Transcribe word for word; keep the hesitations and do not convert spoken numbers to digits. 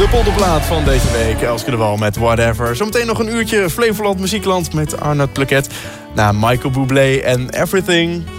Dubbelde plaat van deze week. Elske de Wal met Whatever. Zometeen nog een uurtje Flevoland Muziekland met Arnoud Plaquet. Na Michael Bublé en Everything.